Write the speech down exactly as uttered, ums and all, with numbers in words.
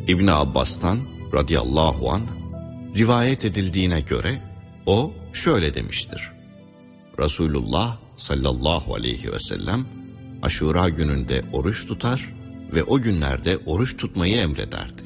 İbn Abbas'tan radıyallahu anh rivayet edildiğine göre o şöyle demiştir: Resulullah sallallahu aleyhi ve sellem Aşura gününde oruç tutar ve o günlerde oruç tutmayı emrederdi.